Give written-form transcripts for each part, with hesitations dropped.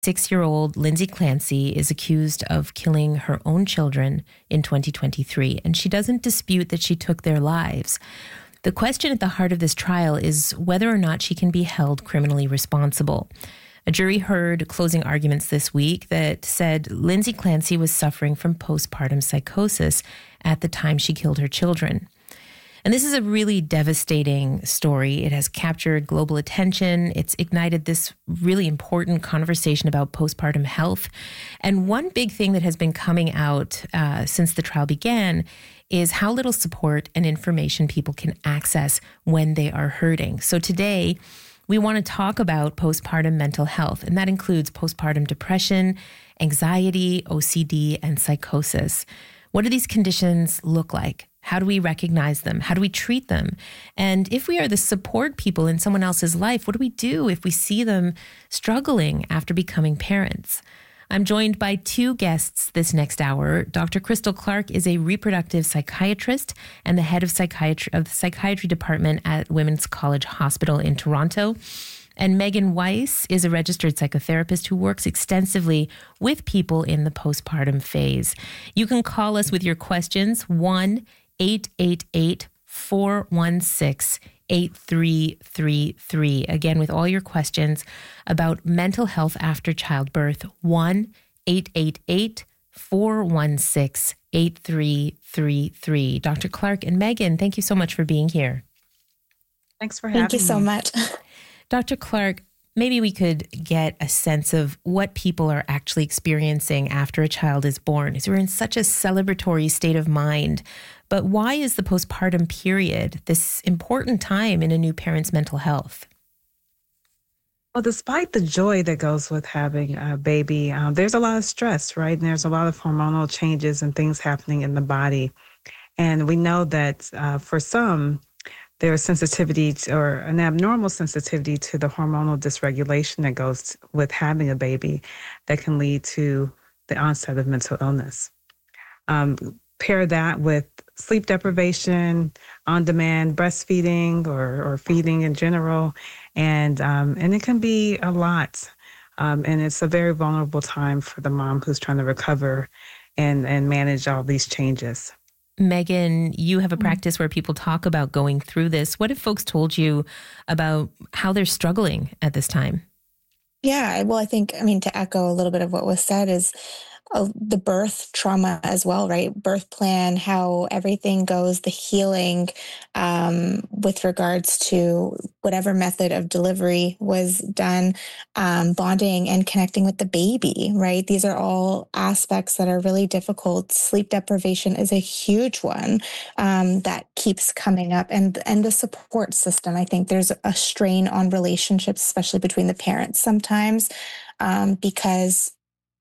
6-year-old Lindsay Clancy is accused of killing her own children in 2023, and she doesn't dispute that she took their lives. The question at the heart of this trial is whether or not she can be held criminally responsible. A jury heard closing arguments this week that said Lindsay Clancy was suffering from postpartum psychosis at the time she killed her children. And this is a really devastating story. It has captured global attention. It's ignited this really important conversation about postpartum health. And one big thing that has been coming out since the trial began is how little support and information people can access when they are hurting. So today, we want to talk about postpartum mental health, and that includes postpartum depression, anxiety, OCD, and psychosis. What do these conditions look like? How do we recognize them? How do we treat them? And if we are the support people in someone else's life, what do we do if we see them struggling after becoming parents? I'm joined by two guests this next hour. Dr. Crystal Clark is a reproductive psychiatrist and the head of the psychiatry department at Women's College Hospital in Toronto. And Megan Weiss is a registered psychotherapist who works extensively with people in the postpartum phase. You can call us with your questions, 1-888-416-8333. Again, with all your questions about mental health after childbirth, 1-888-416-8333. Dr. Clark and Megan, thank you so much for being here. Thanks for having me. Thank you so much. Dr. Clark, maybe we could get a sense of what people are actually experiencing after a child is born. We're in such a celebratory state of mind. But why is the postpartum period this important time in a new parent's mental health? Well, despite the joy that goes with having a baby, there's a lot of stress, right? And there's a lot of hormonal changes and things happening in the body. And we know that for some, there's sensitivity or an abnormal sensitivity to the hormonal dysregulation that goes with having a baby that can lead to the onset of mental illness. Pair that with sleep deprivation, on-demand breastfeeding or feeding in general, and it can be a lot. And it's a very vulnerable time for the mom who's trying to recover and manage all these changes. Megan, you have a practice where people talk about going through this. What have folks told you about how they're struggling at this time? Yeah, well, to echo a little bit of what was said is the birth trauma as well, right? Birth plan, how everything goes, the healing with regards to whatever method of delivery was done, bonding and connecting with the baby, right? These are all aspects that are really difficult. Sleep deprivation is a huge one that keeps coming up. And the support system, I think there's a strain on relationships, especially between the parents sometimes, because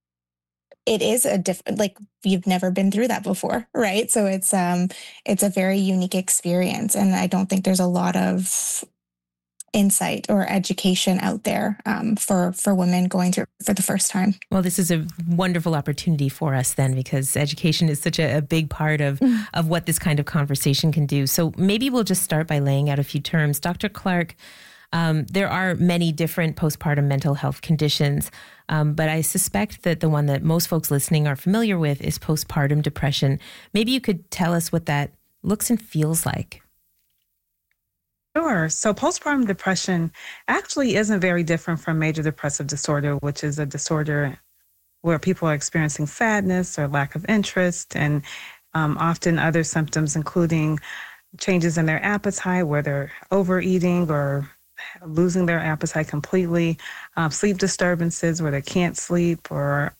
it is you've never been through that before, right? So it's a very unique experience. And I don't think there's a lot of insight or education out there for women going through for the first time. Well, this is a wonderful opportunity for us then, because education is such a big part of what this kind of conversation can do. So maybe we'll just start by laying out a few terms. Dr. Clark, there are many different postpartum mental health conditions, but I suspect that the one that most folks listening are familiar with is postpartum depression. Maybe you could tell us what that looks and feels like. Sure. So postpartum depression actually isn't very different from major depressive disorder, which is a disorder where people are experiencing sadness or lack of interest, and often other symptoms, including changes in their appetite, where they're overeating or losing their appetite completely, sleep disturbances where they can't sleep or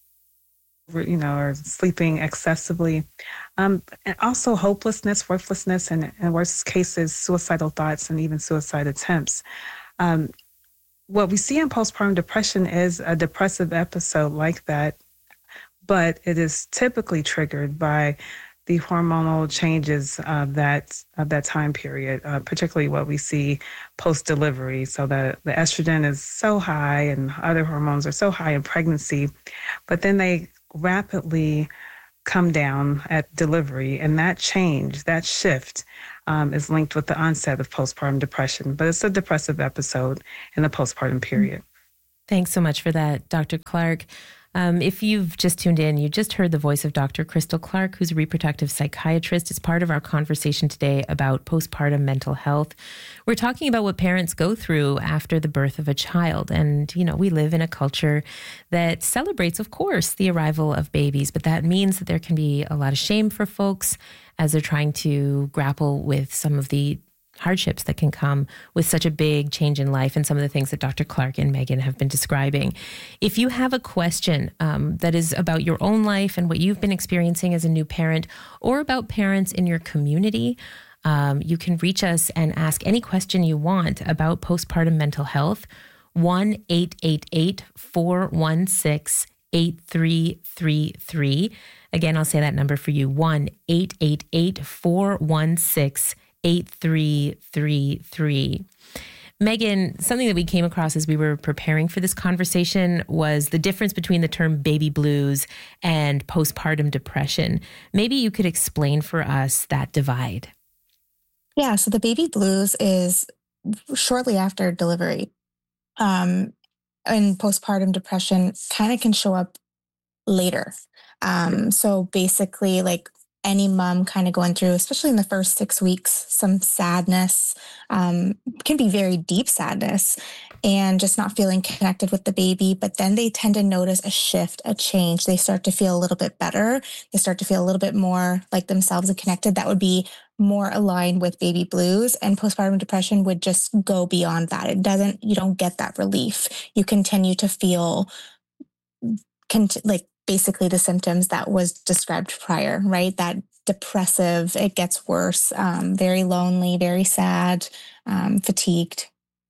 or sleeping excessively, and also hopelessness, worthlessness, and in worst cases, suicidal thoughts and even suicide attempts. What we see in postpartum depression is a depressive episode like that, but it is typically triggered by the hormonal changes of that time period, particularly what we see post-delivery. So the estrogen is so high and other hormones are so high in pregnancy, but then they rapidly come down at delivery. And that change, that shift is linked with the onset of postpartum depression. But it's a depressive episode in the postpartum period. Thanks so much for that, Dr. Clark. If you've just tuned in, you just heard the voice of Dr. Crystal Clark, who's a reproductive psychiatrist. It's part of our conversation today about postpartum mental health. We're talking about what parents go through after the birth of a child. And, we live in a culture that celebrates, of course, the arrival of babies, but that means that there can be a lot of shame for folks as they're trying to grapple with some of the hardships that can come with such a big change in life and some of the things that Dr. Clark and Megan have been describing. If you have a question that is about your own life and what you've been experiencing as a new parent, or about parents in your community, you can reach us and ask any question you want about postpartum mental health. 1-888-416-8333. Again, I'll say that number for you. 1-888-416-8333. 8333. Megan, something that we came across as we were preparing for this conversation was the difference between the term baby blues and postpartum depression. Maybe you could explain for us that divide. Yeah, so the baby blues is shortly after delivery. And postpartum depression kind of can show up later. So basically, like any mom kind of going through, especially in the first 6 weeks, some sadness, can be very deep sadness and just not feeling connected with the baby. But then they tend to notice a shift, a change. They start to feel a little bit better. They start to feel a little bit more like themselves and connected. That would be more aligned with baby blues, and postpartum depression would just go beyond that. You don't get that relief. You continue to feel basically the symptoms that was described prior, right? That depressive, it gets worse, very lonely, very sad, fatigued.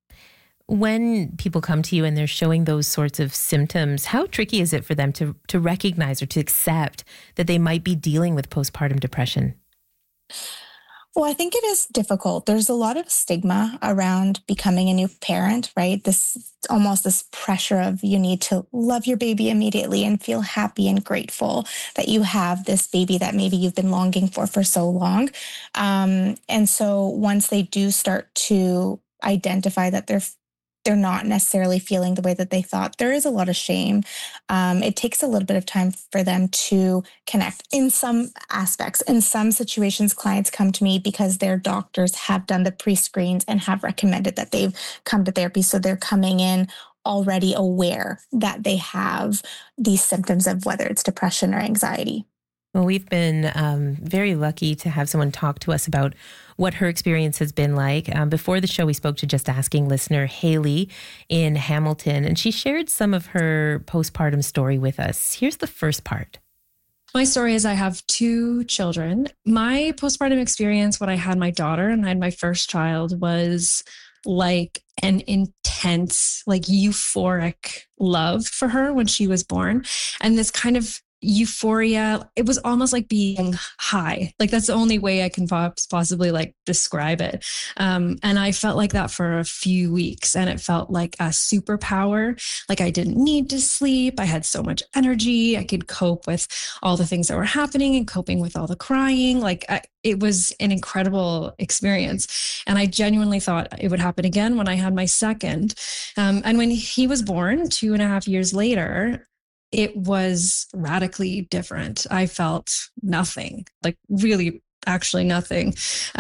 When people come to you and they're showing those sorts of symptoms, how tricky is it for them to recognize or to accept that they might be dealing with postpartum depression? Well, I think it is difficult. There's a lot of stigma around becoming a new parent, right? This pressure of you need to love your baby immediately and feel happy and grateful that you have this baby that maybe you've been longing for so long. And so once they do start to identify that they're not necessarily feeling the way that they thought, there is a lot of shame. It takes a little bit of time for them to connect in some aspects. In some situations, clients come to me because their doctors have done the pre-screens and have recommended that they've come to therapy. So they're coming in already aware that they have these symptoms of whether it's depression or anxiety. Well, we've been very lucky to have someone talk to us about what her experience has been like. Before the show, we spoke to Just Asking listener Haley in Hamilton, and she shared some of her postpartum story with us. Here's the first part. My story is I have 2 children. My postpartum experience when I had my daughter and I had my first child was like an intense, like euphoric love for her when she was born. And this kind of euphoria, it was almost like being high. Like that's the only way I can possibly like describe it. And I felt like that for a few weeks, and it felt like a superpower. Like I didn't need to sleep. I had so much energy. I could cope with all the things that were happening and coping with all the crying. It was an incredible experience. And I genuinely thought it would happen again when I had my second. And when he was born 2.5 years later, it was radically different. I felt nothing, like really actually nothing,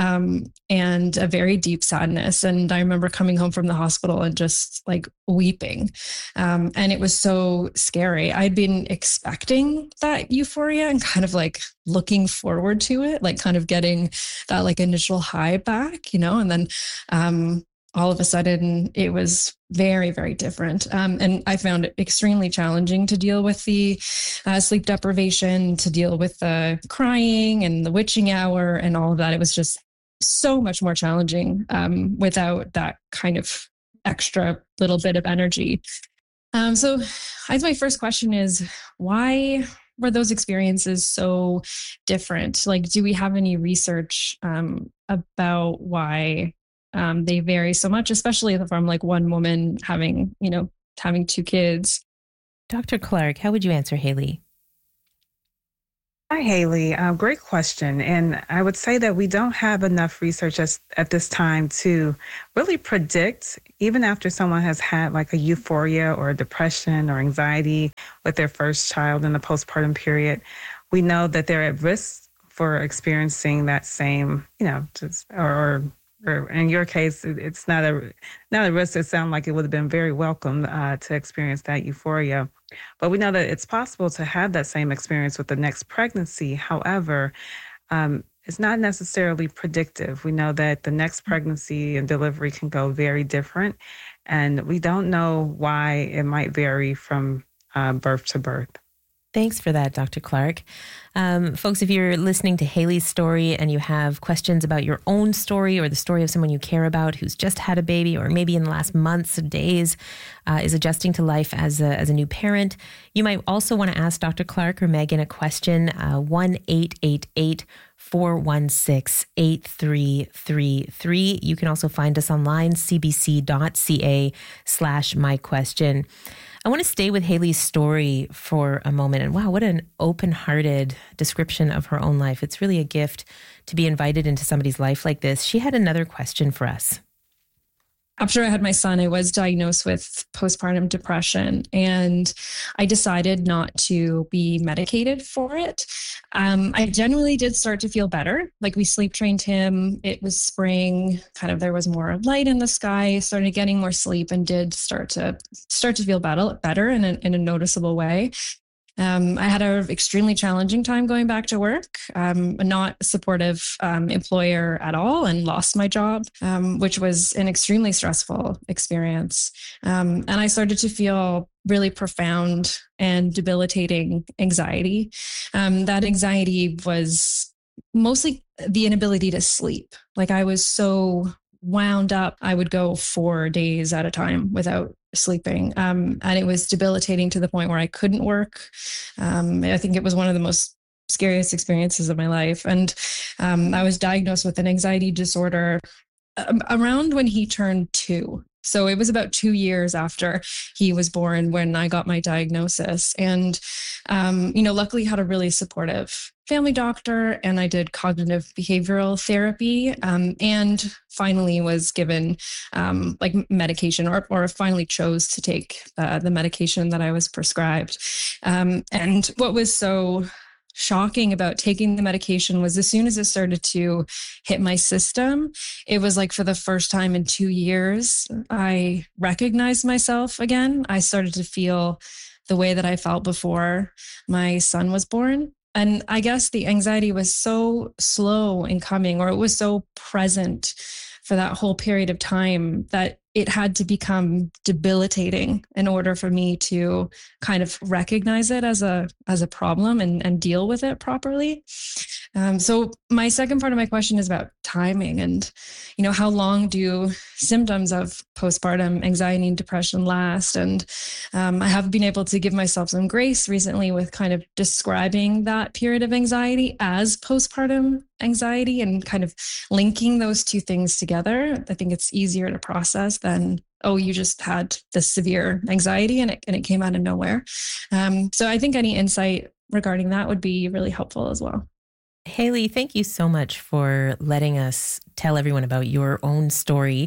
and a very deep sadness. And I remember coming home from the hospital and just like weeping. And it was so scary. I'd been expecting that euphoria and kind of like looking forward to it, like kind of getting that like initial high back, and then all of a sudden it was very, very different. And I found it extremely challenging to deal with the sleep deprivation, to deal with the crying and the witching hour and all of that. It was just so much more challenging without that kind of extra little bit of energy. So I guess my first question is, why were those experiences so different? Like, do we have any research about why they vary so much, especially from like one woman having 2 kids? Dr. Clark, how would you answer Haley? Hi, Haley. Great question. And I would say that we don't have enough research at this time to really predict, even after someone has had like a euphoria or a depression or anxiety with their first child in the postpartum period. We know that they're at risk for experiencing that same, or in your case, it's not a risk. It sounds like it would have been very welcome to experience that euphoria. But we know that it's possible to have that same experience with the next pregnancy. However, it's not necessarily predictive. We know that the next pregnancy and delivery can go very different, and we don't know why it might vary from birth to birth. Thanks for that, Dr. Clark. Folks, if you're listening to Haley's story and you have questions about your own story or the story of someone you care about who's just had a baby or maybe in the last months or days is adjusting to life as a new parent, you might also want to ask Dr. Clark or Megan a question. 1-888-416-8333. You can also find us online, cbc.ca/myquestion. I want to stay with Haley's story for a moment. And wow, what an open-hearted description of her own life. It's really a gift to be invited into somebody's life like this. She had another question for us. After I had my son, I was diagnosed with postpartum depression, and I decided not to be medicated for it. I genuinely did start to feel better. Like, we sleep trained him. It was spring, there was more light in the sky, started getting more sleep, and did start to feel better in a noticeable way. I had an extremely challenging time going back to work, not a supportive employer at all, and lost my job, which was an extremely stressful experience. And I started to feel really profound and debilitating anxiety. That anxiety was mostly the inability to sleep. Like, I was so wound up, I would go 4 days at a time without sleeping. And it was debilitating to the point where I couldn't work. I think it was one of the most scariest experiences of my life. And I was diagnosed with an anxiety disorder around when he turned 2. So it was about 2 years after he was born when I got my diagnosis. And, luckily had a really supportive family doctor, and I did cognitive behavioral therapy, and finally was given medication, or finally chose to take the medication that I was prescribed. And what was so shocking about taking the medication was, as soon as it started to hit my system, it was like, for the first time in 2 years, I recognized myself again. I started to feel the way that I felt before my son was born. And I guess the anxiety was so slow in coming, or it was so present for that whole period of time, that it had to become debilitating in order for me to kind of recognize it as a problem and deal with it properly. So my second part of my question is about timing, and, how long do symptoms of postpartum anxiety and depression last? And I have been able to give myself some grace recently with kind of describing that period of anxiety as postpartum anxiety, and kind of linking those two things together. I think it's easier to process than, oh, you just had this severe anxiety and it came out of nowhere. So I think any insight regarding that would be really helpful as well. Haley, thank you so much for letting us tell everyone about your own story.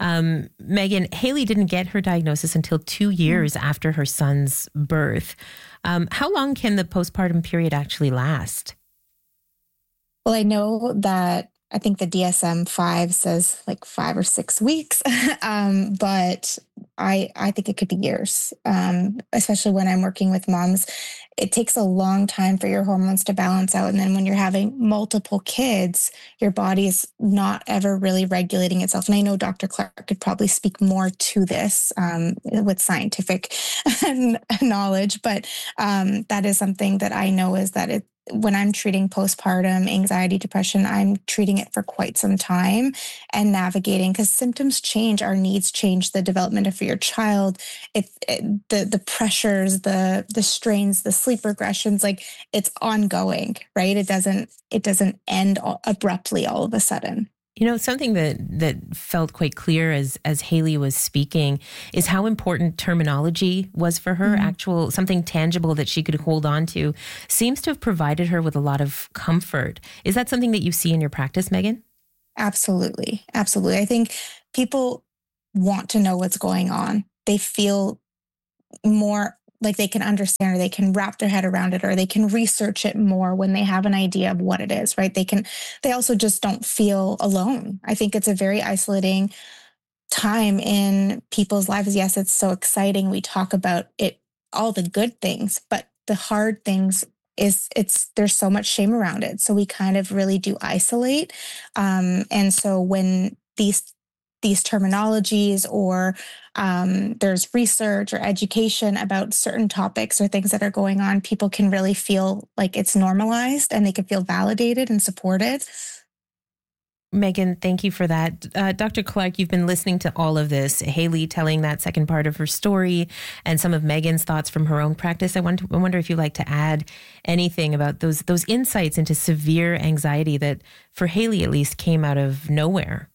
Megan, Haley didn't get her diagnosis until 2 years after her son's birth. How long can the postpartum period actually last? Well, I know that I think the DSM-5 says like 5 or 6 weeks, but I think it could be years, especially when I'm working with moms. It takes a long time for your hormones to balance out. And then when you're having multiple kids, your body is not ever really regulating itself. And I know Dr. Clark could probably speak more to this with scientific knowledge, but that is something that I know, is that when I'm treating postpartum anxiety, depression, I'm treating it for quite some time and navigating, because symptoms change, our needs change, the development of your child, the pressures, the strains, the sleep regressions, like, it's ongoing, right? It doesn't end abruptly all of a sudden. You know, something that felt quite clear as Haley was speaking is how important terminology was for her. Actual something tangible that she could hold on to seems to have provided her with a lot of comfort. Is that something that you see in your practice, Megan? Absolutely. Absolutely. I think people want to know what's going on. They feel more like they can understand, or they can wrap their head around it, or they can research it more when they have an idea of what it is, right? They also just don't feel alone. I think it's a very isolating time in people's lives. Yes, it's so exciting. We talk about it, all the good things, but the hard things there's so much shame around it. So we kind of really do isolate. And so when these terminologies, or there's research or education about certain topics or things that are going on, people can really feel like it's normalized and they can feel validated and supported. Megan, thank you for that. Dr. Clark, you've been listening to all of this. Haley telling that second part of her story and some of Megan's thoughts from her own practice. I wonder if you'd like to add anything about those insights into severe anxiety that, for Haley at least, came out of nowhere.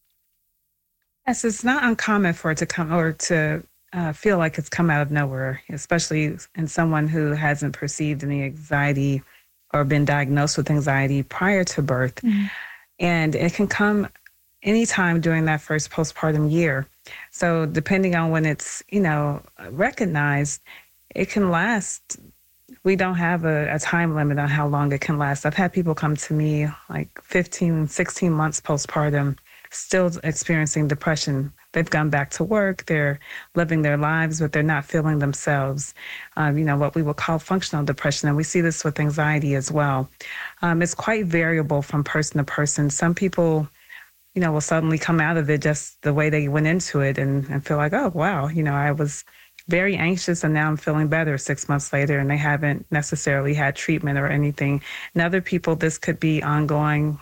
Yes, it's not uncommon for it to come, or to feel like it's come out of nowhere, especially in someone who hasn't perceived any anxiety or been diagnosed with anxiety prior to birth. And it can come anytime during that first postpartum year. So depending on when it's, recognized, it can last. We don't have a time limit on how long it can last. I've had people come to me like 15, 16 months postpartum, still experiencing depression. They've gone back to work, they're living their lives, but they're not feeling themselves. What we would call functional depression. And we see this with anxiety as well. It's quite variable from person to person. Some people, will suddenly come out of it just the way they went into it and feel like, oh, wow, I was very anxious and now I'm feeling better 6 months later, and they haven't necessarily had treatment or anything. And other people, this could be ongoing,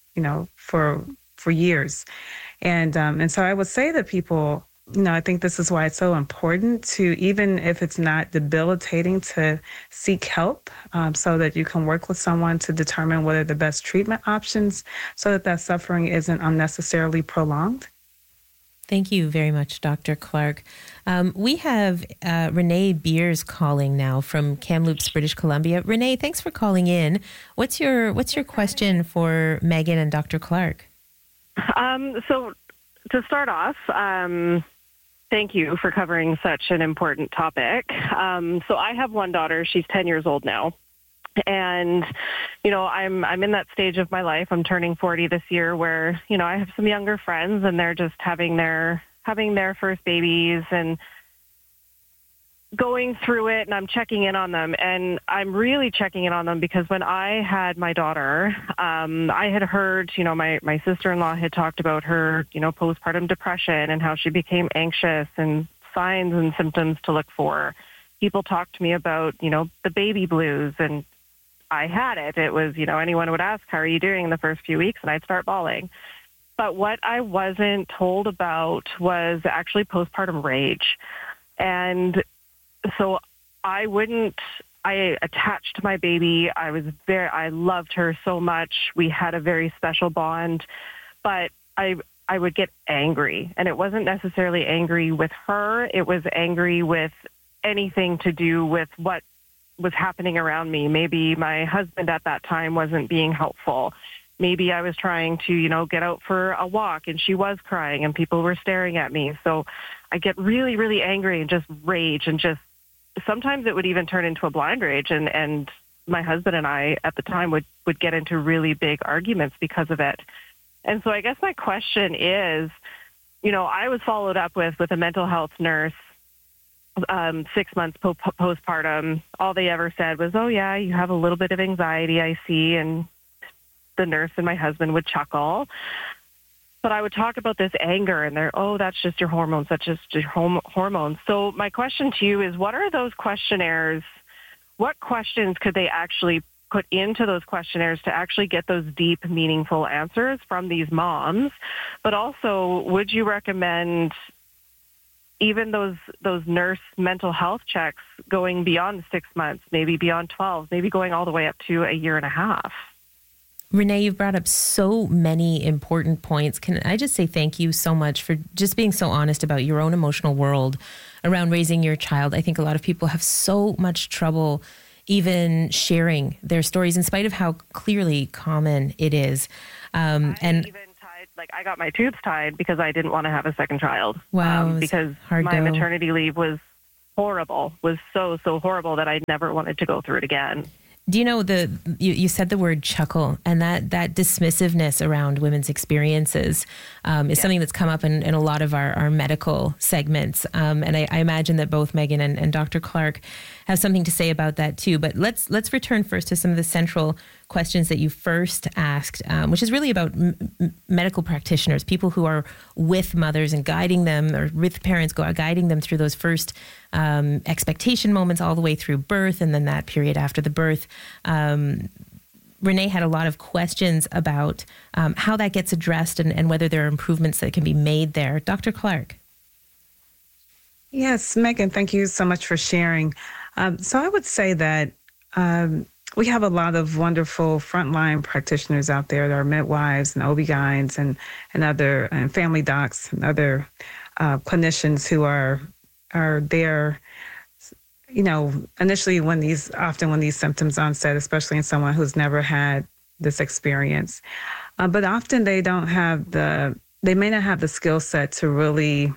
for years. And so I would say that people, I think this is why it's so important to, even if it's not debilitating, to seek help so that you can work with someone to determine what are the best treatment options so that suffering isn't unnecessarily prolonged. Thank you very much, Dr. Clark. We have Renee Beers calling now from Kamloops, British Columbia. Renee, thanks for calling in. What's your question for Megan and Dr. Clark? So to start off, thank you for covering such an important topic. So I have one daughter. She's 10 years old now. And, I'm in that stage of my life. I'm turning 40 this year where, I have some younger friends and they're just having their first babies and going through it, and I'm checking in on them. And I'm really checking in on them because when I had my daughter, I had heard, my sister-in-law had talked about her, postpartum depression and how she became anxious and signs and symptoms to look for. People talked to me about, the baby blues, and I had it. It was, anyone would ask, how are you doing in the first few weeks? And I'd start bawling. But what I wasn't told about was actually postpartum rage. And so I attached to my baby. I loved her so much. We had a very special bond, but I would get angry, and it wasn't necessarily angry with her. It was angry with anything to do with what was happening around me. Maybe my husband at that time wasn't being helpful. Maybe I was trying to, get out for a walk and she was crying and people were staring at me. So I get really, really angry and just rage, and just sometimes it would even turn into a blind rage. And my husband and I at the time would get into really big arguments because of it. And so I guess my question is, I was followed up with a mental health nurse 6 months postpartum. All they ever said was, oh yeah, you have a little bit of anxiety, I see. And the nurse and my husband would chuckle. But I would talk about this anger and that's just your hormones. That's just your hormones. So my question to you is, what are those questionnaires? What questions could they actually put into those questionnaires to actually get those deep, meaningful answers from these moms? But also, would you recommend even those nurse mental health checks going beyond 6 months, maybe beyond 12, maybe going all the way up to a year and a half? Renee, you've brought up so many important points. Can I just say thank you so much for just being so honest about your own emotional world around raising your child. I think a lot of people have so much trouble even sharing their stories in spite of how clearly common it is. I got my tubes tied because I didn't want to have a second child. Wow. Because my maternity leave was horrible, was so horrible that I never wanted to go through it again. Do you know you said the word chuckle, and that dismissiveness around women's experiences is something that's come up in a lot of our medical segments. And I imagine that both Megan and Dr. Clark have something to say about that too. But let's return first to some of the central questions that you first asked, which is really about medical practitioners, people who are with mothers and guiding them, or with parents, guiding them through those first expectation moments all the way through birth, and then that period after the birth. Renee had a lot of questions about how that gets addressed and whether there are improvements that can be made there. Dr. Clark. Yes, Megan, thank you so much for sharing. So I would say that we have a lot of wonderful frontline practitioners out there. There are midwives and OB-GYNs and other family docs and other clinicians who are there, initially when these symptoms onset, especially in someone who's never had this experience. But often they may not have the skill set to really,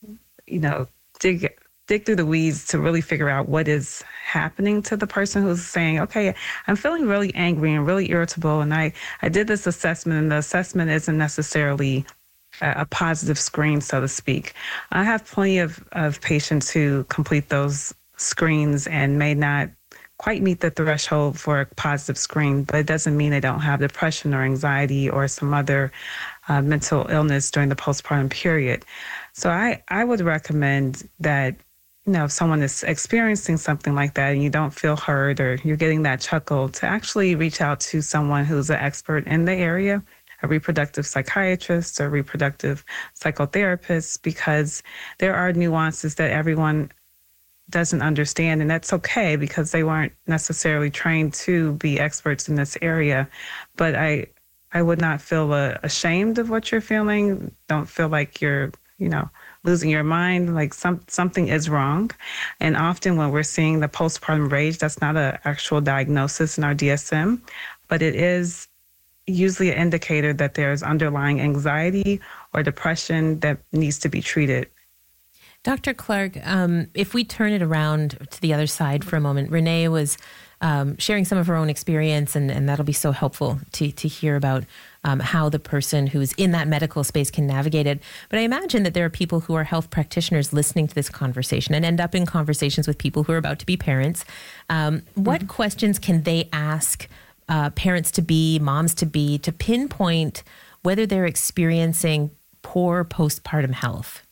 dig through the weeds to really figure out what is happening to the person who's saying, okay, I'm feeling really angry and really irritable. And I did this assessment, and the assessment isn't necessarily a positive screen, so to speak. I have plenty of patients who complete those screens and may not quite meet the threshold for a positive screen, but it doesn't mean they don't have depression or anxiety or some other mental illness during the postpartum period. So I would recommend that, if someone is experiencing something like that and you don't feel heard or you're getting that chuckle, to actually reach out to someone who's an expert in the area, a reproductive psychiatrist or reproductive psychotherapist, because there are nuances that everyone doesn't understand, and that's okay because they weren't necessarily trained to be experts in this area. But I would not feel ashamed of what you're feeling. Don't feel like you're, losing your mind, like something is wrong. And often when we're seeing the postpartum rage, that's not an actual diagnosis in our DSM, but it is usually an indicator that there's underlying anxiety or depression that needs to be treated. Dr. Clark, if we turn it around to the other side for a moment, Renee was sharing some of her own experience, and that'll be so helpful to hear about how the person who's in that medical space can navigate it. But I imagine that there are people who are health practitioners listening to this conversation and end up in conversations with people who are about to be parents. What questions can they ask parents to be, moms to be, to pinpoint whether they're experiencing poor postpartum health?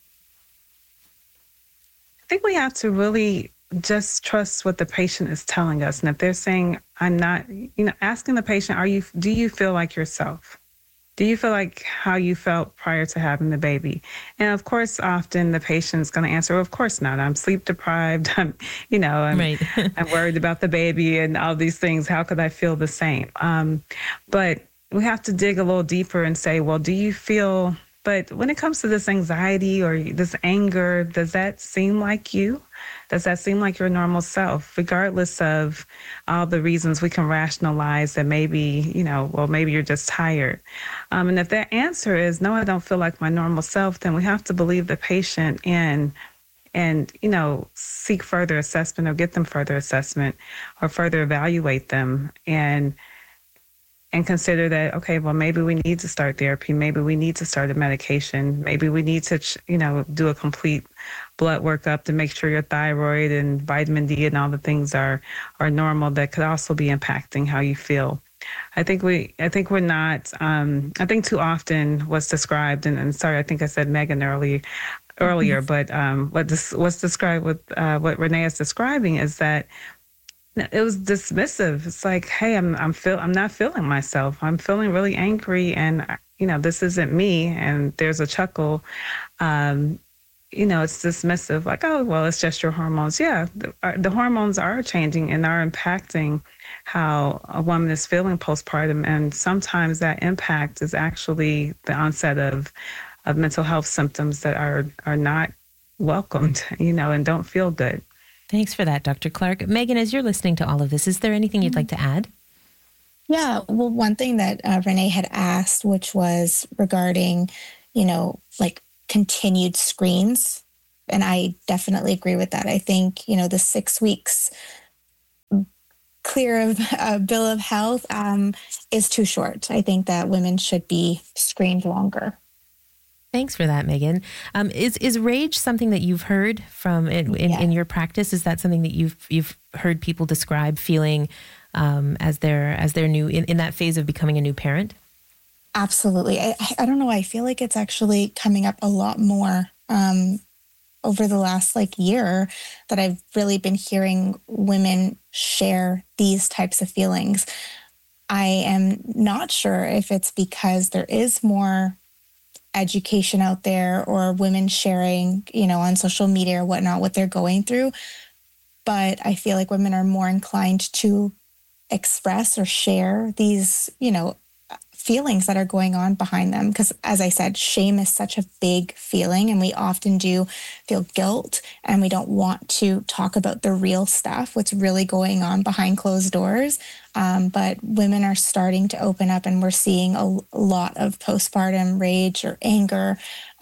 I think we have to really just trust what the patient is telling us. And if they're saying, I'm not, asking the patient, do you feel like yourself? Do you feel like how you felt prior to having the baby? And of course, often the patient's going to answer, of course not. I'm sleep deprived. I'm Right. I'm worried about the baby and all these things. How could I feel the same? But we have to dig a little deeper and say, well, do you feel, but when it comes to this anxiety or this anger, does that seem like you? Does that seem like your normal self? Regardless of all the reasons we can rationalize that maybe, maybe you're just tired. And if that answer is, no, I don't feel like my normal self, then we have to believe the patient and seek further assessment or get them further assessment or further evaluate them and consider that, okay, well, maybe we need to start therapy. Maybe we need to start a medication. Maybe we need to, do a complete blood workup to make sure your thyroid and vitamin D and all the things are normal. That could also be impacting how you feel. I think we're not, I think too often what's described, and sorry, I think I said Megan earlier, but what's described with what Renee is describing is that it was dismissive. It's like, hey, I'm not feeling myself. I'm feeling really angry, and this isn't me. And there's a chuckle. it's dismissive, like, oh, well, it's just your hormones. Yeah, the hormones are changing and are impacting how a woman is feeling postpartum. And sometimes that impact is actually the onset of mental health symptoms that are not welcomed, and don't feel good. Thanks for that, Dr. Clark. Megan, as you're listening to all of this, is there anything you'd like to add? Yeah, well, one thing that Renee had asked, which was regarding, like continued screens. And I definitely agree with that. I think, the 6 weeks clear of bill of health is too short. I think that women should be screened longer. Thanks for that, Megan. Is rage something that you've heard from in your practice? Is that something that you've heard people describe feeling as they're new in that phase of becoming a new parent? Absolutely. I don't know. I feel like it's actually coming up a lot more over the last year that I've really been hearing women share these types of feelings. I am not sure if it's because there is more education out there or women sharing, on social media or whatnot, what they're going through. But I feel like women are more inclined to express or share these, feelings that are going on behind them. Because as I said, shame is such a big feeling and we often do feel guilt and we don't want to talk about the real stuff, what's really going on behind closed doors. But women are starting to open up and we're seeing a lot of postpartum rage or anger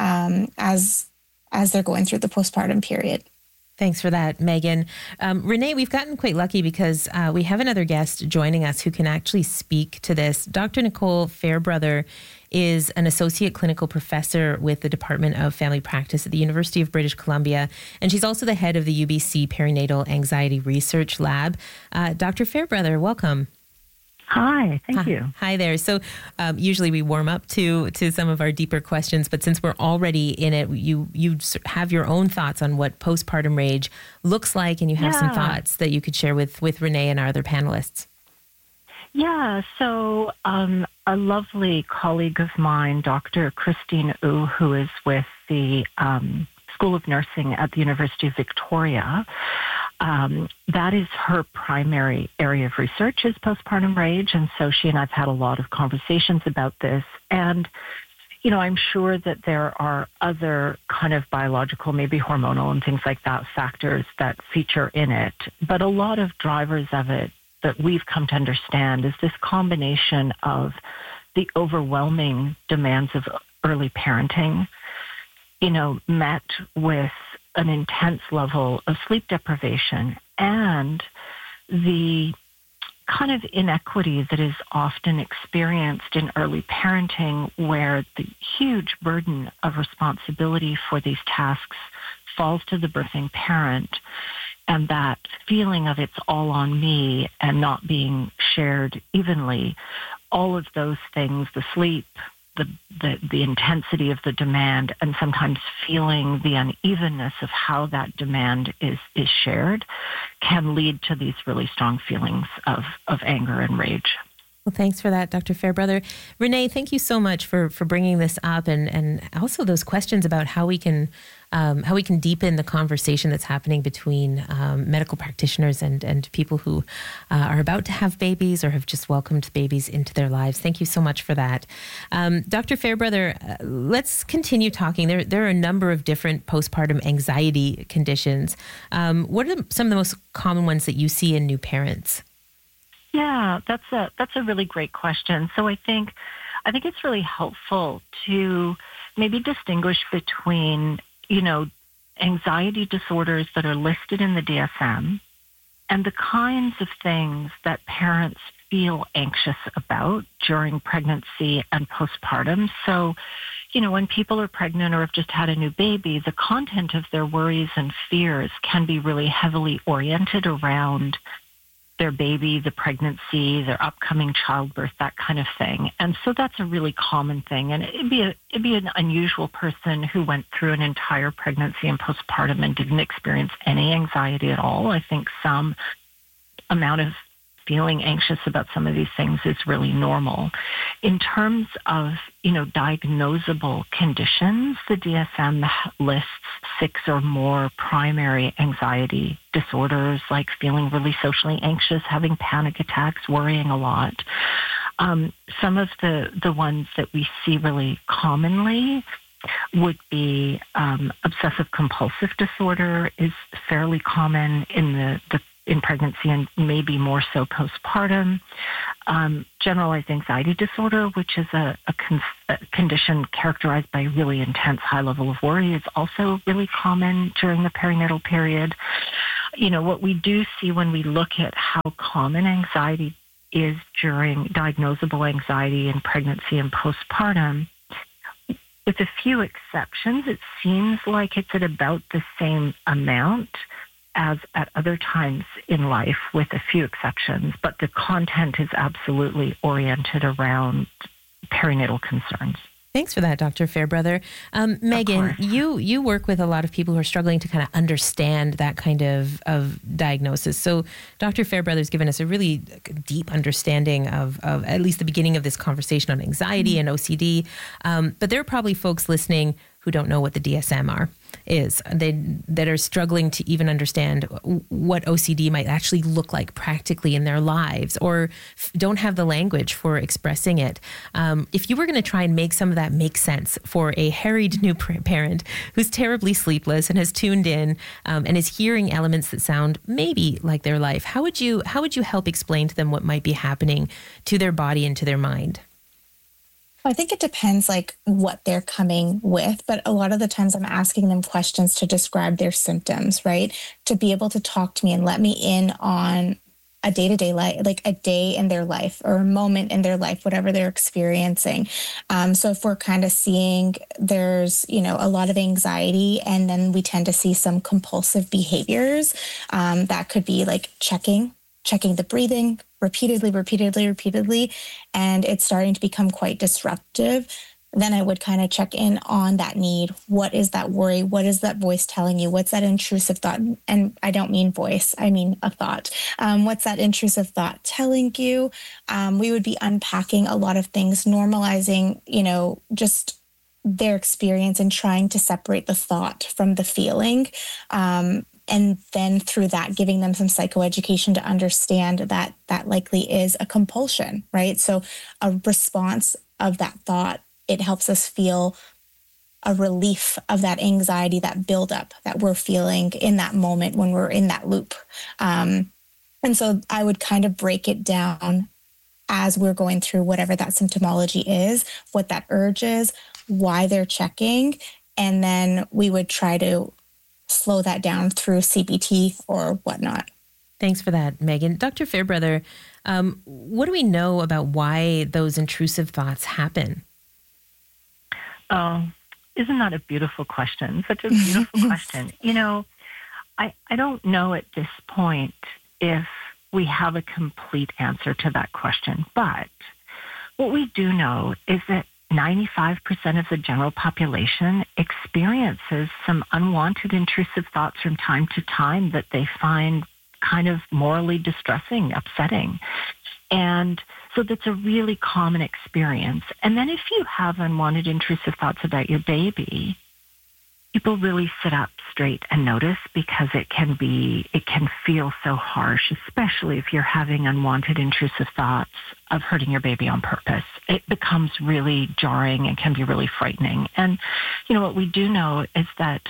as they're going through the postpartum period. Thanks for that, Megan. Renee, we've gotten quite lucky because we have another guest joining us who can actually speak to this. Dr. Nicole Fairbrother is an associate clinical professor with the Department of Family Practice at the University of British Columbia, and she's also the head of the UBC Perinatal Anxiety Research Lab. Dr. Fairbrother, welcome. Hi, thank you. Hi there. So usually we warm up to some of our deeper questions, but since we're already in it, you have your own thoughts on what postpartum rage looks like, and you have some thoughts that you could share with Renee and our other panelists. Yeah, so a lovely colleague of mine, Dr. Christine Wu, who is with the School of Nursing at the University of Victoria, that is her primary area of research is postpartum rage. And so she and I've had a lot of conversations about this. And, I'm sure that there are other kind of biological, maybe hormonal and things like that factors that feature in it. But a lot of drivers of it that we've come to understand is this combination of the overwhelming demands of early parenting, met with an intense level of sleep deprivation and the kind of inequity that is often experienced in early parenting, where the huge burden of responsibility for these tasks falls to the birthing parent, and that feeling of it's all on me and not being shared evenly. All of those things, the sleep, the intensity of the demand, and sometimes feeling the unevenness of how that demand is shared, can lead to these really strong feelings of anger and rage. Well, thanks for that, Dr. Fairbrother. Renee, thank you so much for bringing this up and also those questions about how we can deepen the conversation that's happening between medical practitioners and people who are about to have babies or have just welcomed babies into their lives. Thank you so much for that. Dr. Fairbrother, let's continue talking. There are a number of different postpartum anxiety conditions. What are some of the most common ones that you see in new parents? Yeah, that's a really great question. So I think it's really helpful to maybe distinguish between, anxiety disorders that are listed in the DSM and the kinds of things that parents feel anxious about during pregnancy and postpartum. So, when people are pregnant or have just had a new baby, the content of their worries and fears can be really heavily oriented around their baby, the pregnancy, their upcoming childbirth, that kind of thing. And so that's a really common thing. And it'd be an unusual person who went through an entire pregnancy and postpartum and didn't experience any anxiety at all. I think some amount of feeling anxious about some of these things is really normal. In terms of, diagnosable conditions, the DSM lists 6 or more primary anxiety disorders, like feeling really socially anxious, having panic attacks, worrying a lot. Some of the ones that we see really commonly would be obsessive compulsive disorder is fairly common in pregnancy and maybe more so postpartum. Generalized anxiety disorder, which is a condition characterized by really intense high level of worry, is also really common during the perinatal period. What we do see when we look at how common anxiety is during diagnosable anxiety in pregnancy and postpartum, with a few exceptions, it seems like it's at about the same amount as at other times in life, with a few exceptions, but the content is absolutely oriented around perinatal concerns. Thanks for that, Dr. Fairbrother. Megan, you work with a lot of people who are struggling to kind of understand that kind of diagnosis. So Dr. Fairbrother's given us a really deep understanding of at least the beginning of this conversation on anxiety and OCD. But there are probably folks listening who don't know what the DSM is. That are struggling to even understand what OCD might actually look like practically in their lives, or don't have the language for expressing it. If you were going to try and make some of that make sense for a harried new parent who's terribly sleepless and has tuned in and is hearing elements that sound maybe like their life, how would you help explain to them what might be happening to their body and to their mind? I think it depends what they're coming with, but a lot of the times I'm asking them questions to describe their symptoms, right? To be able to talk to me and let me in on a day-to-day life, like a day in their life or a moment in their life, whatever they're experiencing. So if we're kind of seeing there's, a lot of anxiety, and then we tend to see some compulsive behaviors, that could be like checking the breathing repeatedly, and it's starting to become quite disruptive, then I would kind of check in on that need. What is that worry? What is that voice telling you? What's that intrusive thought? And I don't mean voice, I mean a thought. What's that intrusive thought telling you? We would be unpacking a lot of things, normalizing, just their experience and trying to separate the thought from the feeling. And then through that, giving them some psychoeducation to understand that that likely is a compulsion, right? So a response of that thought, it helps us feel a relief of that anxiety, that buildup that we're feeling in that moment when we're in that loop. And so I would kind of break it down as we're going through whatever that symptomology is, what that urge is, why they're checking, and then we would try to slow that down through CBT or whatnot. Thanks for that, Megan. Dr. Fairbrother, what do we know about why those intrusive thoughts happen? Oh, isn't that a beautiful question? Such a beautiful question. I don't know at this point if we have a complete answer to that question, but what we do know is that 95% of the general population experiences some unwanted intrusive thoughts from time to time that they find kind of morally distressing, upsetting. And so that's a really common experience. And then if you have unwanted intrusive thoughts about your baby, people really sit up straight and notice, because it can feel so harsh, especially if you're having unwanted intrusive thoughts of hurting your baby on purpose. It becomes really jarring and can be really frightening. And, what we do know is that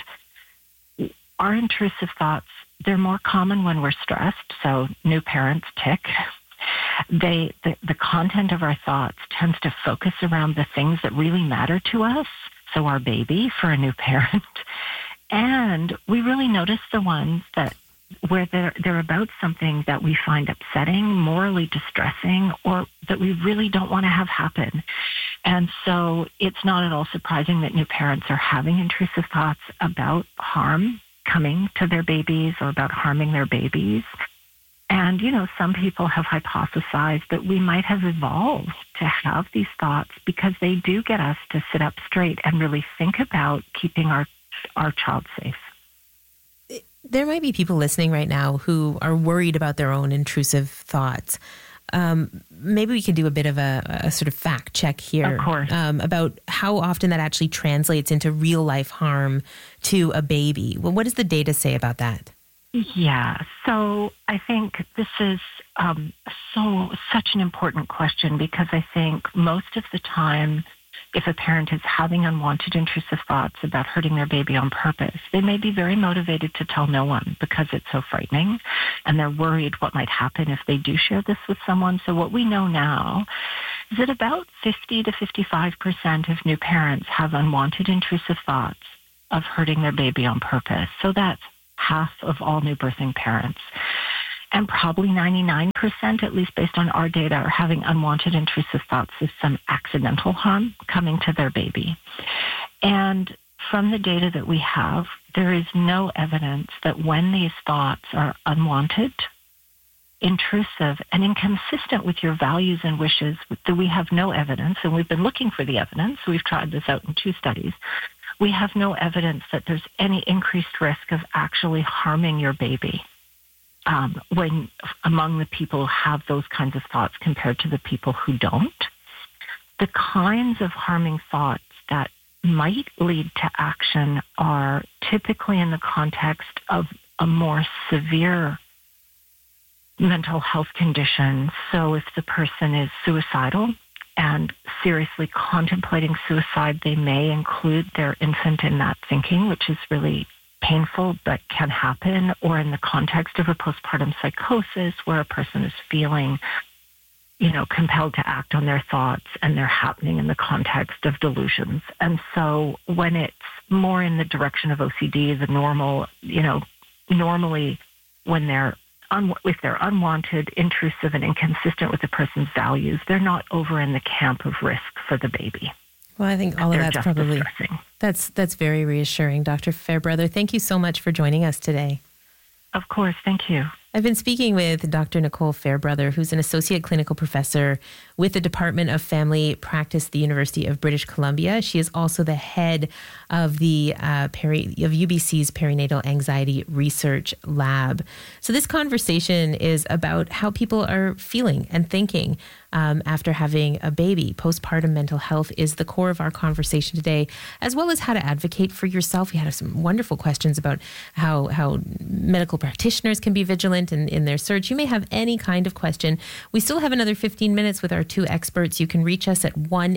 our intrusive thoughts, they're more common when we're stressed. So new parents tick. The content of our thoughts tends to focus around the things that really matter to us. So our baby for a new parent. And we really notice the ones where they're about something that we find upsetting, morally distressing, or that we really don't want to have happen. And so it's not at all surprising that new parents are having intrusive thoughts about harm coming to their babies or about harming their babies. And, some people have hypothesized that we might have evolved to have these thoughts because they do get us to sit up straight and really think about keeping our child safe. there might be people listening right now who are worried about their own intrusive thoughts. Maybe we could do a bit of a sort of fact check here, of course. About how often that actually translates into real life harm to a baby. Well, what does the data say about that? Yeah, so I think this is such an important question, because I think most of the time, if a parent is having unwanted intrusive thoughts about hurting their baby on purpose, they may be very motivated to tell no one because it's so frightening, and they're worried what might happen if they do share this with someone. So what we know now is that about 50 to 55% of new parents have unwanted intrusive thoughts of hurting their baby on purpose. So that's half of all new birthing parents. And probably 99%, at least based on our data, are having unwanted intrusive thoughts of some accidental harm coming to their baby. And from the data that we have, there is no evidence that when these thoughts are unwanted, intrusive, and inconsistent with your values and wishes, that we have no evidence, and we've been looking for the evidence, so we've tried this out in 2 studies, we have no evidence that there's any increased risk of actually harming your baby when among the people who have those kinds of thoughts compared to the people who don't. The kinds of harming thoughts that might lead to action are typically in the context of a more severe mental health condition. So if the person is suicidal and seriously contemplating suicide, they may include their infant in that thinking, which is really painful but can happen, or in the context of a postpartum psychosis where a person is feeling, compelled to act on their thoughts and they're happening in the context of delusions. And so when it's more in the direction of OCD, the normal, normally when if they're unwanted, intrusive, and inconsistent with the person's values, they're not over in the camp of risk for the baby. Well, I think all of that's probably distressing. That's very reassuring. Dr. Fairbrother, thank you so much for joining us today. Of course, thank you. I've been speaking with Dr. Nicole Fairbrother, who's an associate clinical professor with the Department of Family Practice at the University of British Columbia. She is also the head of the UBC's Perinatal Anxiety Research Lab. So this conversation is about how people are feeling and thinking after having a baby. Postpartum mental health is the core of our conversation today, as well as how to advocate for yourself. We had some wonderful questions about how medical practitioners can be vigilant in their search. You may have any kind of question. We still have another 15 minutes with our 2 experts. You can reach us at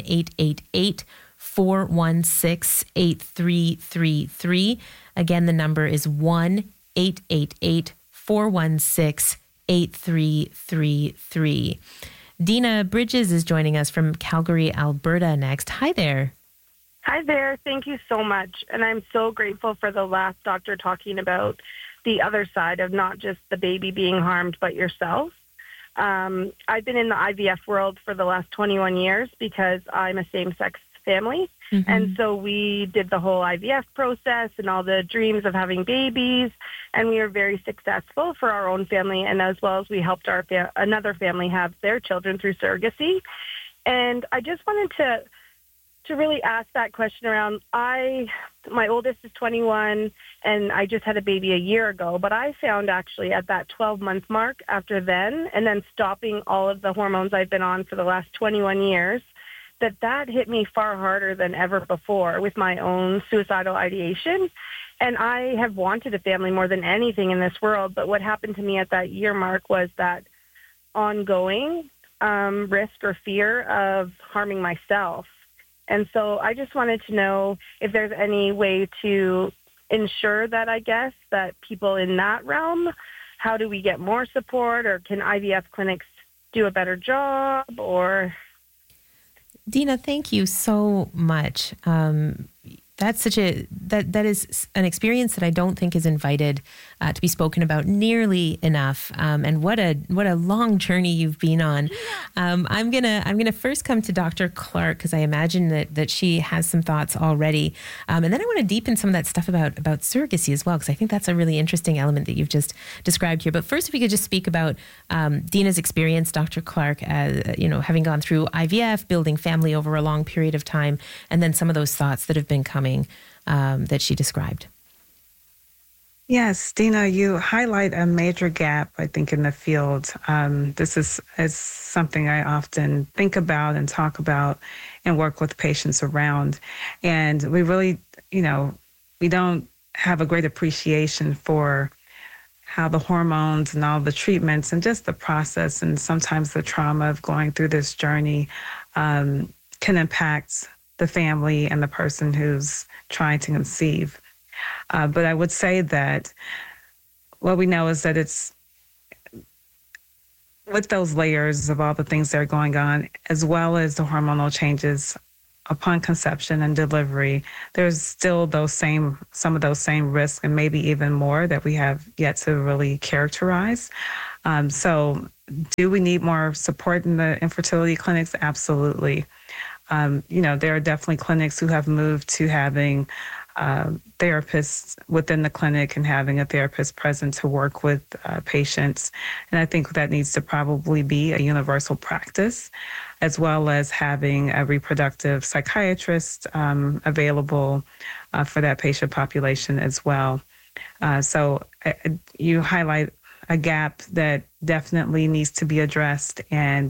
1-888-416-8333. Again, the number is 1-888-416-8333. Dina Bridges is joining us from Calgary, Alberta next. Hi there. Hi there. Thank you so much. And I'm so grateful for the last doctor talking about the other side of not just the baby being harmed, but yourself. I've been in the IVF world for the last 21 years because I'm a same-sex family. Mm-hmm. And so we did the whole IVF process and all the dreams of having babies. And we were very successful for our own family, and as well as we helped another family have their children through surrogacy. And I just wanted to really ask that question around, my oldest is 21 and I just had a baby a year ago, but I found actually at that 12-month mark after then, and then stopping all of the hormones I've been on for the last 21 years, that hit me far harder than ever before with my own suicidal ideation. And I have wanted a family more than anything in this world, but what happened to me at that year mark was that ongoing risk or fear of harming myself. And so I just wanted to know if there's any way to ensure that, I guess, that people in that realm, how do we get more support, or can IVF clinics do a better job? Or Dina, thank you so much. That's that is an experience that I don't think is invited to be spoken about nearly enough. And what a long journey you've been on. I'm gonna first come to Dr. Clark, because I imagine that she has some thoughts already. And then I want to deepen some of that stuff about surrogacy as well, because I think that's a really interesting element that you've just described here. But first, if we could just speak about Dina's experience, Dr. Clark, having gone through IVF, building family over a long period of time, and then some of those thoughts that have been coming that she described. Yes, Dina, you highlight a major gap, I think, in the field. This is something I often think about and talk about and work with patients around. And we really, we don't have a great appreciation for how the hormones and all the treatments and just the process and sometimes the trauma of going through this journey can impact the family and the person who's trying to conceive. But I would say that what we know is that it's with those layers of all the things that are going on, as well as the hormonal changes upon conception and delivery, there's still some of those same risks and maybe even more that we have yet to really characterize. So do we need more support in the infertility clinics? Absolutely. There are definitely clinics who have moved to having therapists within the clinic and having a therapist present to work with patients. And I think that needs to probably be a universal practice, as well as having a reproductive psychiatrist available for that patient population as well. So you highlight a gap that definitely needs to be addressed, and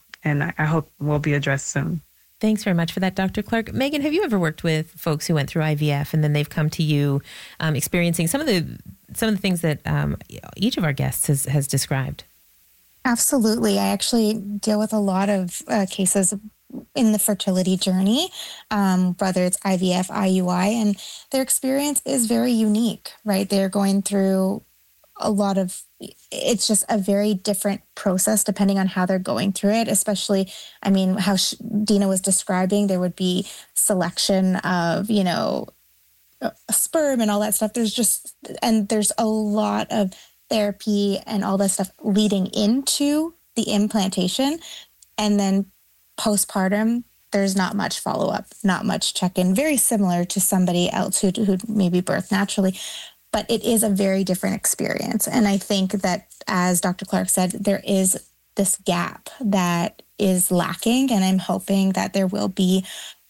I hope will be addressed soon. Thanks very much for that, Dr. Clark. Megan, have you ever worked with folks who went through IVF and then they've come to you experiencing some of the things that each of our guests has described? Absolutely. I actually deal with a lot of cases in the fertility journey, whether it's IVF, IUI, and their experience is very unique, right? They're going through it's just a very different process depending on how they're going through it, especially, how Dina was describing, there would be selection of, sperm and all that stuff. There's a lot of therapy and all that stuff leading into the implantation. And then postpartum, there's not much follow-up, not much check-in, very similar to somebody else who maybe birthed naturally. But it is a very different experience. And I think that, as Dr. Clark said, there is this gap that is lacking. And I'm hoping that there will be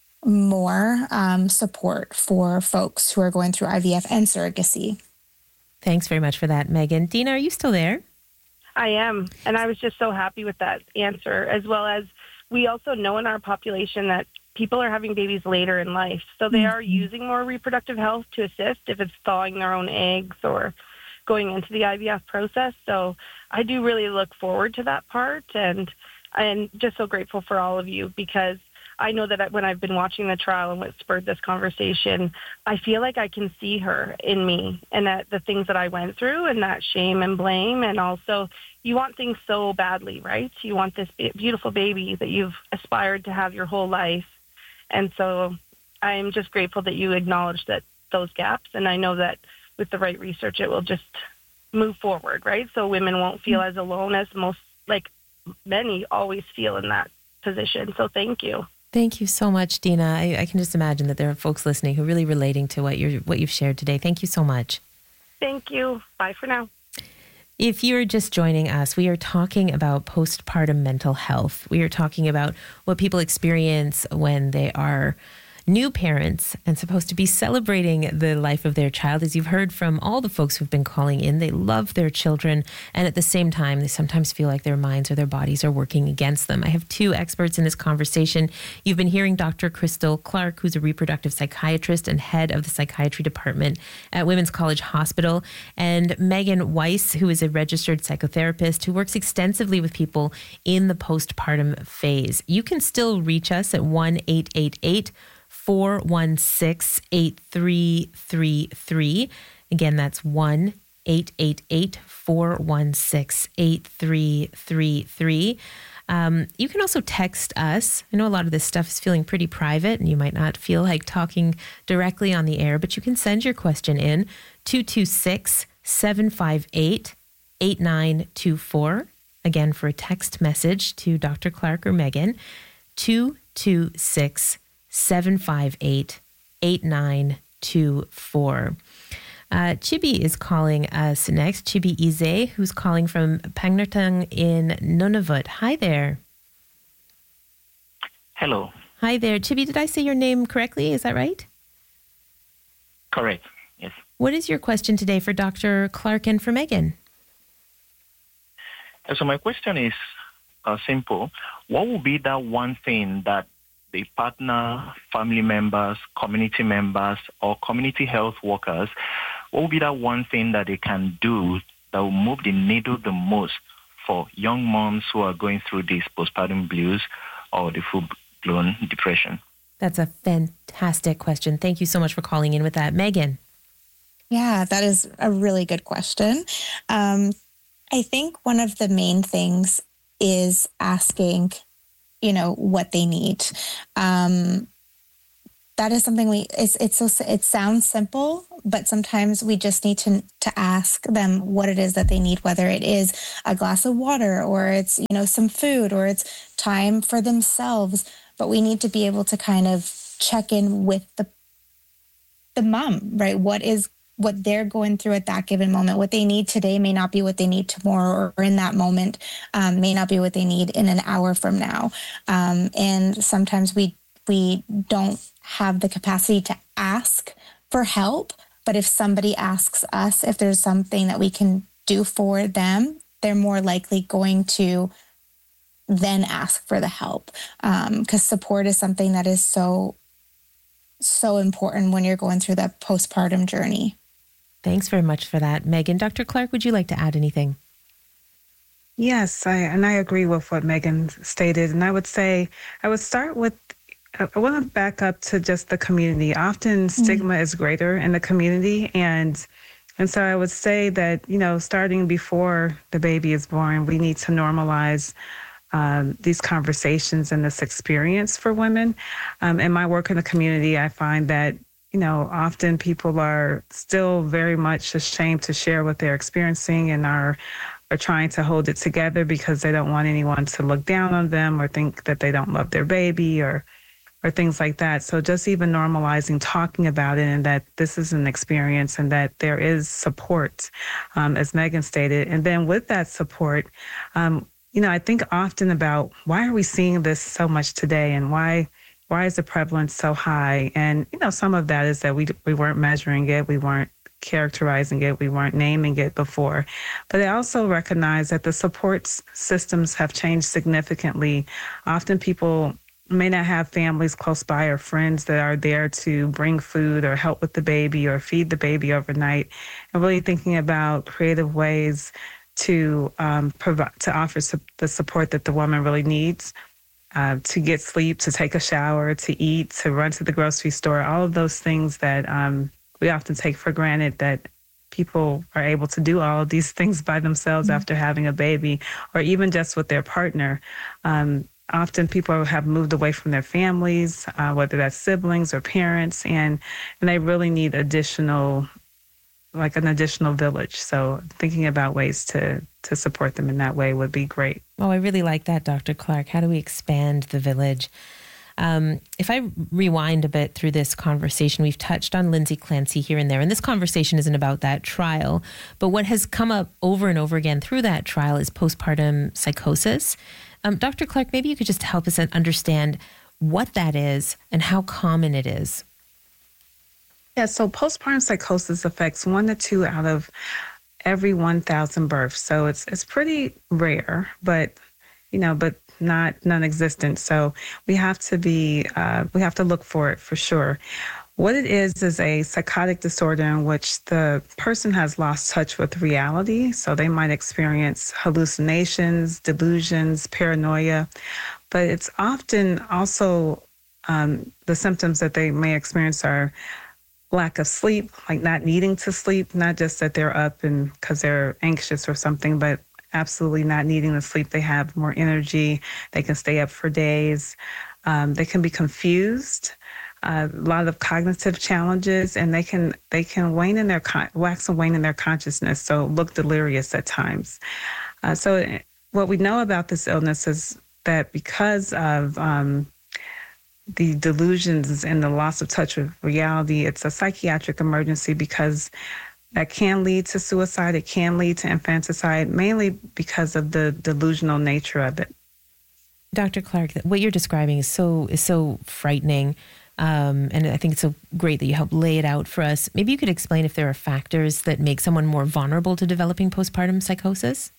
more support for folks who are going through IVF and surrogacy. Thanks very much for that, Megan. Dina, are you still there? I am. And I was just so happy with that answer, as well as we also know in our population that people are having babies later in life. So they are using more reproductive health to assist if it's thawing their own eggs or going into the IVF process. So I do really look forward to that part. And I'm just so grateful for all of you, because I know that when I've been watching the trial and what spurred this conversation, I feel like I can see her in me and that the things that I went through and that shame and blame. And also, you want things so badly, right? You want this beautiful baby that you've aspired to have your whole life. And so I'm just grateful that you acknowledge those gaps. And I know that with the right research, it will just move forward, right? So women won't feel as alone as many always feel in that position. So thank you. Thank you so much, Dina. I can just imagine that there are folks listening who are really relating to what you've shared today. Thank you so much. Thank you. Bye for now. If you're just joining us, we are talking about postpartum mental health. We are talking about what people experience when they are new parents and supposed to be celebrating the life of their child. As you've heard from all the folks who've been calling in, they love their children. And at the same time, they sometimes feel like their minds or their bodies are working against them. I have two experts in this conversation. You've been hearing Dr. Crystal Clark, who's a reproductive psychiatrist and head of the psychiatry department at Women's College Hospital, and Megan Weiss, who is a registered psychotherapist who works extensively with people in the postpartum phase. You can still reach us at 1-888-416-8333. Again, that's 1-888-416-8333. You can also text us. I know a lot of this stuff is feeling pretty private and you might not feel like talking directly on the air, but you can send your question in 226-758-8924. Again, for a text message to Dr. Clark or Megan, 226-758-8924. Chibi is calling us next. Chibi Ize, who's calling from Pangnirtung in Nunavut. Hi there. Hello. Hi there. Chibi, did I say your name correctly? Is that right? Correct. Yes. What is your question today for Dr. Clark and for Megan? So my question is simple. What would be that one thing that the partner, family members, community members, or community health workers, what would be that one thing that they can do that will move the needle the most for young moms who are going through this postpartum blues or the full-blown depression? That's a fantastic question. Thank you so much for calling in with that. Megan? Yeah, that is a really good question. I think one of the main things is asking, what they need. That is something it sounds simple, but sometimes we just need to ask them what it is that they need, whether it is a glass of water or it's, some food or it's time for themselves. But we need to be able to kind of check in with the mom, right? What they're going through at that given moment. What they need today may not be what they need tomorrow, or in that moment may not be what they need in an hour from now. And sometimes we don't have the capacity to ask for help, but if somebody asks us if there's something that we can do for them, they're more likely going to then ask for the help, because support is something that is so important when you're going through that postpartum journey. Thanks very much for that, Megan. Dr. Clark, would you like to add anything? Yes, I agree with what Megan stated. And I would start with, I want to back up to just the community. Often stigma is greater in the community. And so I would say that, starting before the baby is born, we need to normalize these conversations and this experience for women. In my work in the community, I find that often people are still very much ashamed to share what they're experiencing and are trying to hold it together because they don't want anyone to look down on them or think that they don't love their baby or things like that. So just even normalizing talking about it and that this is an experience and that there is support, as Megan stated. And then with that support, I think often about why are we seeing this so much today and why is the prevalence so high? And, some of that is that we weren't measuring it. We weren't characterizing it. We weren't naming it before. But I also recognize that the support systems have changed significantly. Often people may not have families close by or friends that are there to bring food or help with the baby or feed the baby overnight. And really thinking about creative ways to offer the support that the woman really needs. To get sleep, to take a shower, to eat, to run to the grocery store, all of those things that we often take for granted that people are able to do all of these things by themselves after having a baby, or even just with their partner. Often people have moved away from their families, whether that's siblings or parents, and they really need an additional village. So thinking about ways to support them in that way would be great. Oh, I really like that, Dr. Clark. How do we expand the village? If I rewind a bit through this conversation, we've touched on Lindsay Clancy here and there, and this conversation isn't about that trial, but what has come up over and over again through that trial is postpartum psychosis. Dr. Clark, maybe you could just help us understand what that is and how common it is. Yeah, so postpartum psychosis affects 1 to 2 out of every 1,000 births. So it's pretty rare, but not non-existent. So we have to look for it for sure. What it is a psychotic disorder in which the person has lost touch with reality. So they might experience hallucinations, delusions, paranoia, but it's often also the symptoms that they may experience are lack of sleep, like not needing to sleep, not just that they're up and because they're anxious or something, but absolutely not needing to sleep. They have more energy. They can stay up for days. They can be confused. A lot of cognitive challenges, and they can wane in their wax and wane in their consciousness. So look delirious at times. So what we know about this illness is that because of the delusions and the loss of touch with reality, it's a psychiatric emergency because that can lead to suicide. It can lead to infanticide, mainly because of the delusional nature of it. Dr. Clark, what you're describing is so frightening And I think it's so great that you help lay it out for us. Maybe you could explain if there are factors that make someone more vulnerable to developing postpartum psychosis?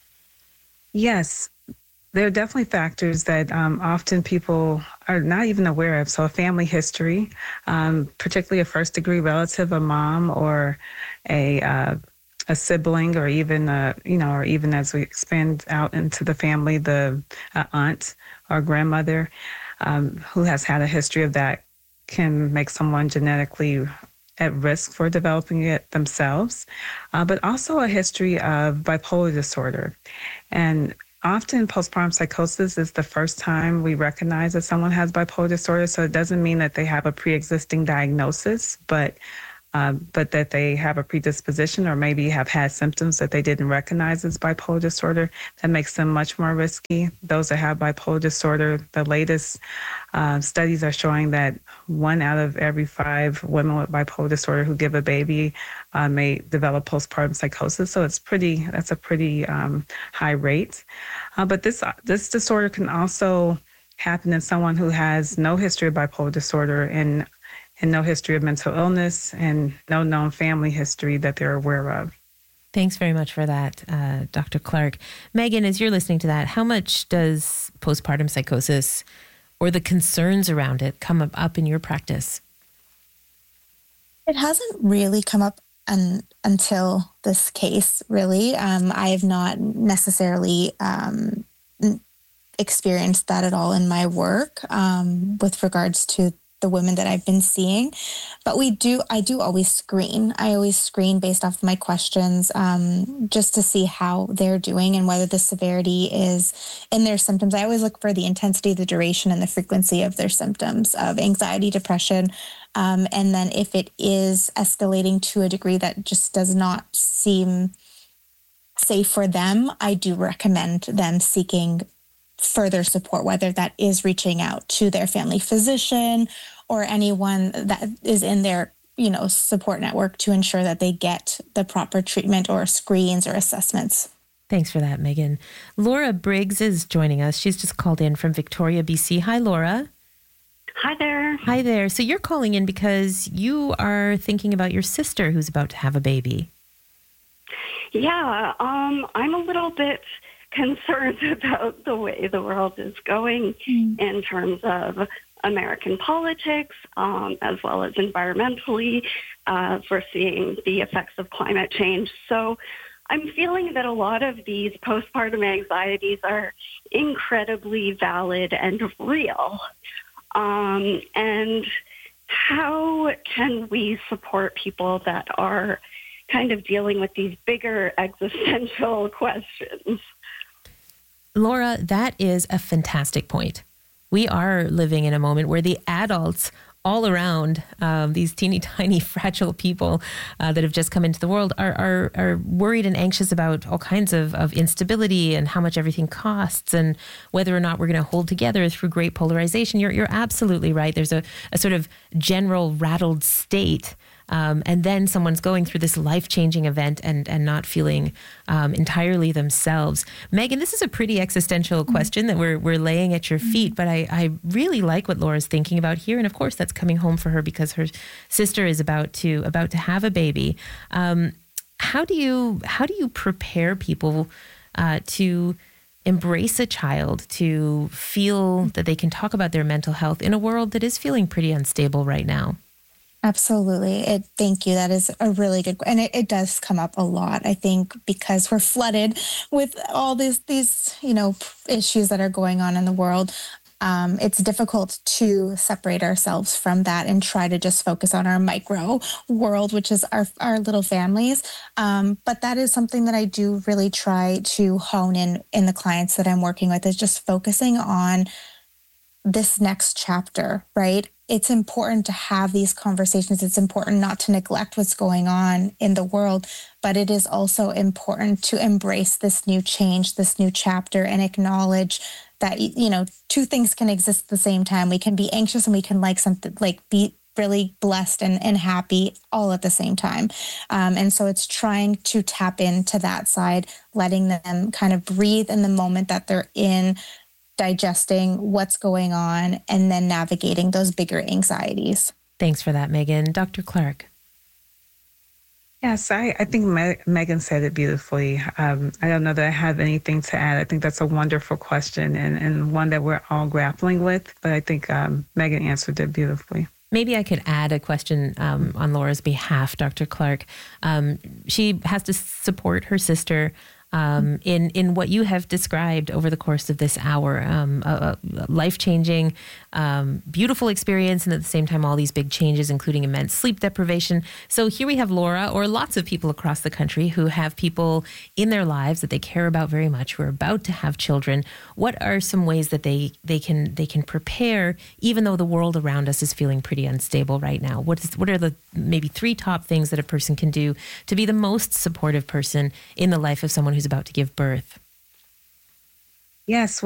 Yes, there are definitely factors that often people are not even aware of. So a family history, particularly a first-degree relative, a mom or a sibling, or even or even as we expand out into the family, the aunt or grandmother who has had a history of that can make someone genetically at risk for developing it themselves, but also a history of bipolar disorder. And often postpartum psychosis is the first time we recognize that someone has bipolar disorder. So it doesn't mean that they have a pre-existing diagnosis, but that they have a predisposition or maybe have had symptoms that they didn't recognize as bipolar disorder. That makes them much more risky. Those that have bipolar disorder, the latest studies are showing that 1 out of every 5 women with bipolar disorder who give a baby may develop postpartum psychosis. So that's a pretty high rate. But this disorder can also happen in someone who has no history of bipolar disorder and no history of mental illness and no known family history that they're aware of. Thanks very much for that, Dr. Clark. Megan, as you're listening to that, how much does postpartum psychosis or the concerns around it come up in your practice? It hasn't really come up until this case, really. I have not necessarily experienced that at all in my work with regards to the women that I've been seeing. But I do always screen. I always screen based off of my questions just to see how they're doing and whether the severity is in their symptoms. I always look for the intensity, the duration, and the frequency of their symptoms of anxiety, depression. And then if it is escalating to a degree that just does not seem safe for them, I do recommend them seeking further support, whether that is reaching out to their family physician or anyone that is in their, support network to ensure that they get the proper treatment or screens or assessments. Thanks for that, Megan. Laura Briggs is joining us. She's just called in from Victoria, BC. Hi, Laura. Hi there. Hi there. So you're calling in because you are thinking about your sister who's about to have a baby. Yeah, I'm a little bit concerned about the way the world is going in terms of American politics, as well as environmentally, for seeing the effects of climate change. So I'm feeling that a lot of these postpartum anxieties are incredibly valid and real. And how can we support people that are kind of dealing with these bigger existential questions? Laura, that is a fantastic point. We are living in a moment where the adults all around, these teeny tiny fragile people that have just come into the world are worried and anxious about all kinds of instability and how much everything costs and whether or not we're going to hold together through great polarization. You're absolutely right. There's a sort of general rattled state. And then someone's going through this life-changing event and not feeling entirely themselves. Megan, this is a pretty existential question that we're laying at your feet, but I really like what Laura's thinking about here. And of course, that's coming home for her because her sister is about to have a baby. How do you prepare people to embrace a child, to feel that they can talk about their mental health in a world that is feeling pretty unstable right now? Absolutely. Thank you. That is a really good, and it does come up a lot. I think because we're flooded with all these issues that are going on in the world. It's difficult to separate ourselves from that and try to just focus on our micro world, which is our little families. But that is something that I do really try to hone in the clients that I'm working with, is just focusing on this next chapter, right? It's important to have these conversations. It's important not to neglect what's going on in the world, but it is also important to embrace this new change, this new chapter, and acknowledge that, two things can exist at the same time. We can be anxious and we can be really blessed and happy all at the same time. And so it's trying to tap into that side, letting them kind of breathe in the moment that they're in, digesting what's going on, and then navigating those bigger anxieties. Thanks for that, Megan. Dr. Clark. Yes, I think Megan said it beautifully. I don't know that I have anything to add. I think that's a wonderful question and one that we're all grappling with, but I think Megan answered it beautifully. Maybe I could add a question on Laura's behalf, Dr. Clark. She has to support her sister in what you have described over the course of this hour, a life-changing, beautiful experience, and at the same time, all these big changes, including immense sleep deprivation. So here we have Laura, or lots of people across the country who have people in their lives that they care about very much, who are about to have children. What are some ways that they can prepare, even though the world around us is feeling pretty unstable right now? What are the maybe 3 top things that a person can do to be the most supportive person in the life of someone who's about to give birth? Yes.